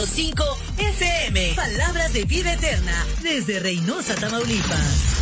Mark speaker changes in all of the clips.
Speaker 1: 100.5 FM. Palabras de vida eterna desde Reynosa, Tamaulipas.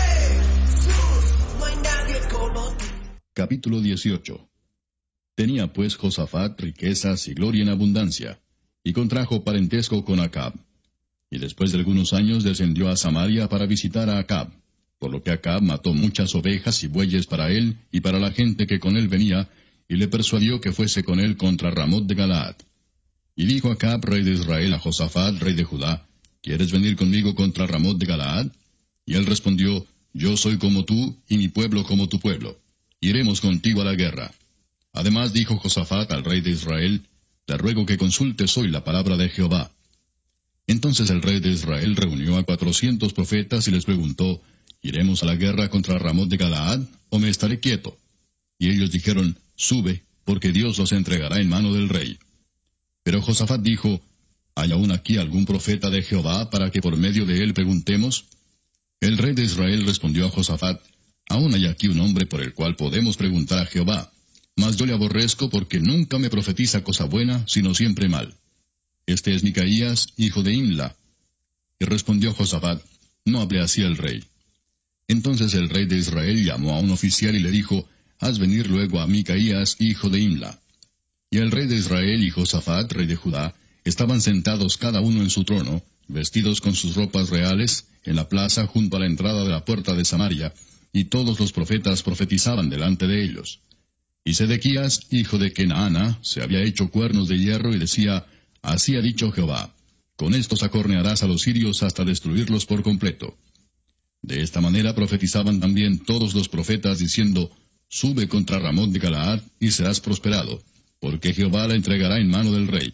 Speaker 2: Capítulo 18. Tenía pues Josafat riquezas y gloria en abundancia, y contrajo parentesco con Acab. Y después de algunos años descendió a Samaria para visitar a Acab, por lo que Acab mató muchas ovejas y bueyes para él y para la gente que con él venía, y le persuadió que fuese con él contra Ramot de Galaad. Y dijo Acab, rey de Israel, a Josafat, rey de Judá, ¿quieres venir conmigo contra Ramot de Galaad? Y él respondió, yo soy como tú, y mi pueblo como tu pueblo. Iremos contigo a la guerra. Además dijo Josafat al rey de Israel, te ruego que consultes hoy la palabra de Jehová. Entonces el rey de Israel reunió a 400 profetas y les preguntó, ¿iremos a la guerra contra Ramot de Galaad, o me estaré quieto? Y ellos dijeron, sube, porque Dios los entregará en mano del rey. Pero Josafat dijo, ¿hay aún aquí algún profeta de Jehová para que por medio de él preguntemos? El rey de Israel respondió a Josafat, aún hay aquí un hombre por el cual podemos preguntar a Jehová, mas yo le aborrezco porque nunca me profetiza cosa buena, sino siempre mal. Este es Micaías, hijo de Imla. Y respondió Josafat, no hable así el rey. Entonces el rey de Israel llamó a un oficial y le dijo, haz venir luego a Micaías, hijo de Imla. Y el rey de Israel y Josafat, rey de Judá, estaban sentados cada uno en su trono, vestidos con sus ropas reales, en la plaza junto a la entrada de la puerta de Samaria, y todos los profetas profetizaban delante de ellos. Y Sedequías, hijo de Kenaana, se había hecho cuernos de hierro y decía, así ha dicho Jehová, con estos acornearás a los sirios hasta destruirlos por completo. De esta manera profetizaban también todos los profetas diciendo, sube contra Ramot de Galaad y serás prosperado, porque Jehová la entregará en mano del rey.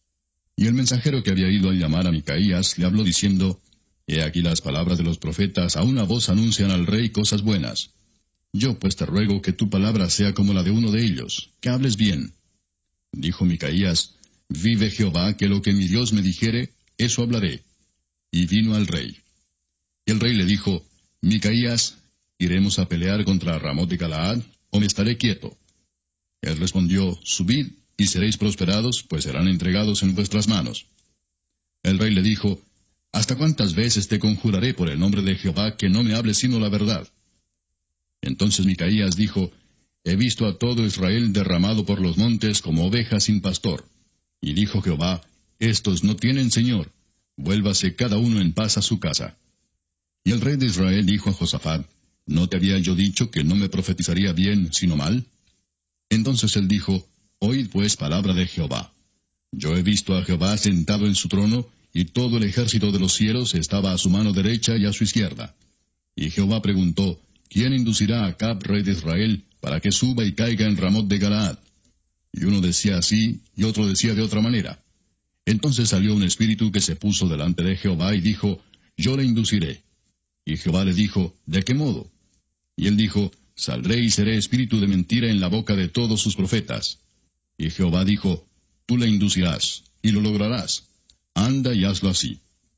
Speaker 2: Y el mensajero que había ido a llamar a Micaías le habló diciendo, he aquí las palabras de los profetas a una voz anuncian al rey cosas buenas. Yo pues te ruego que tu palabra sea como la de uno de ellos, que hables bien. Dijo Micaías, vive Jehová, que lo que mi Dios me dijere, eso hablaré. Y vino al rey. Y el rey le dijo, Micaías, ¿iremos a pelear contra Ramot de Galaad, o me estaré quieto? Él respondió, subid, y seréis prosperados, pues serán entregados en vuestras manos. El rey le dijo, ¿hasta cuántas veces te conjuraré por el nombre de Jehová que no me hables sino la verdad? Entonces Micaías dijo, he visto a todo Israel derramado por los montes como ovejas sin pastor. Y dijo Jehová, estos no tienen señor, vuélvase cada uno en paz a su casa. Y el rey de Israel dijo a Josafat, ¿no te había yo dicho que no me profetizaría bien, sino mal? Entonces él dijo, oíd pues palabra de Jehová. Yo he visto a Jehová sentado en su trono, y todo el ejército de los cielos estaba a su mano derecha y a su izquierda. Y Jehová preguntó, ¿quién inducirá a Acab, rey de Israel, para que suba y caiga en Ramot de Galaad? Y uno decía así, y otro decía de otra manera. Entonces salió un espíritu que se puso delante de Jehová y dijo, yo le induciré. Y Jehová le dijo, ¿de qué modo? Y él dijo, saldré y seré espíritu de mentira en la boca de todos sus profetas. Y Jehová dijo, tú le inducirás, y lo lograrás. Anda y hazlo así.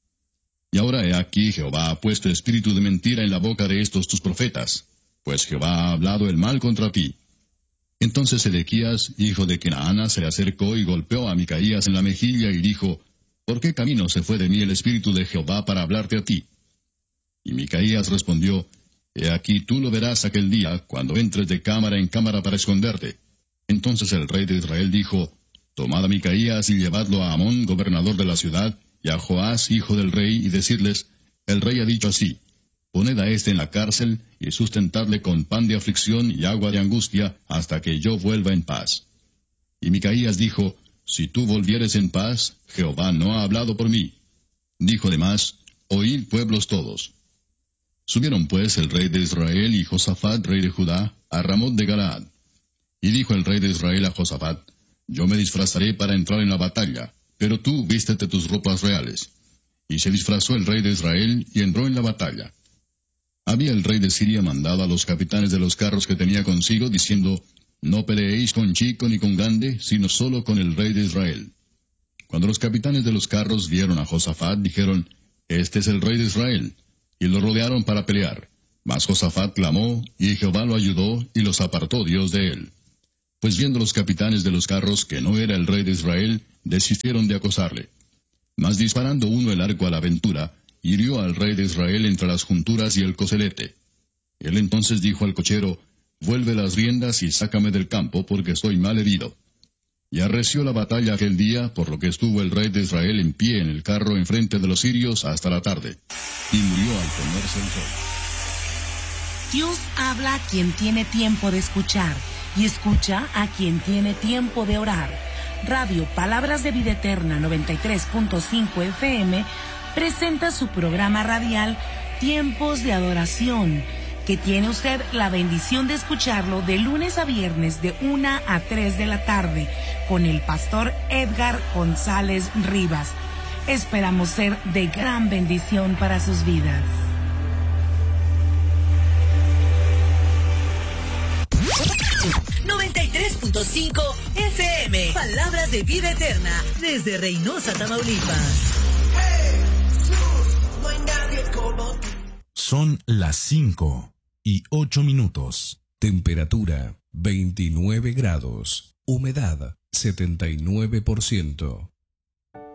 Speaker 2: Y ahora he aquí Jehová ha puesto espíritu de mentira en la boca de estos tus profetas, pues Jehová ha hablado el mal contra ti. Entonces Sedequías, hijo de Kenaana, se le acercó y golpeó a Micaías en la mejilla y dijo, ¿por qué camino se fue de mí el espíritu de Jehová para hablarte a ti? Y Micaías respondió, he aquí tú lo verás aquel día, cuando entres de cámara en cámara para esconderte. Entonces el rey de Israel dijo, tomad a Micaías y llevadlo a Amón, gobernador de la ciudad, y a Joás, hijo del rey, y decirles, el rey ha dicho así, poned a éste en la cárcel, y sustentadle con pan de aflicción y agua de angustia, hasta que yo vuelva en paz. Y Micaías dijo, si tú volvieres en paz, Jehová no ha hablado por mí. Dijo además, oíd pueblos todos. Subieron pues el rey de Israel y Josafat, rey de Judá, a Ramot de Galaad. Y dijo el rey de Israel a Josafat, yo me disfrazaré para entrar en la batalla, pero tú vístete tus ropas reales. Y se disfrazó el rey de Israel y entró en la batalla. Había el rey de Siria mandado a los capitanes de los carros que tenía consigo, diciendo, no peleéis con chico ni con grande, sino solo con el rey de Israel. Cuando los capitanes de los carros vieron a Josafat, dijeron, este es el rey de Israel, y lo rodearon para pelear. Mas Josafat clamó, y Jehová lo ayudó, y los apartó Dios de él. Pues viendo los capitanes de los carros que no era el rey de Israel, desistieron de acosarle. Mas disparando uno el arco a la aventura, hirió al rey de Israel entre las junturas y el coselete. Él entonces dijo al cochero, vuelve las riendas y sácame del campo, porque estoy mal herido. Y arreció la batalla aquel día, por lo que estuvo el rey de Israel en pie en el carro enfrente de los sirios hasta la tarde, y murió al ponerse el sol.
Speaker 3: Dios habla a quien tiene tiempo de escuchar, y escucha a quien tiene tiempo de orar. Radio Palabras de Vida Eterna 93.5 FM presenta su programa radial Tiempos de Adoración, que tiene usted la bendición de escucharlo de lunes a viernes de 1 a 3 de la tarde con el pastor Edgar González Rivas. Esperamos ser de gran bendición para sus vidas.
Speaker 1: .5 FM. Palabras de Vida Eterna desde Reynosa, Tamaulipas.
Speaker 4: Son las 5:08. Temperatura 29 grados. Humedad 79%.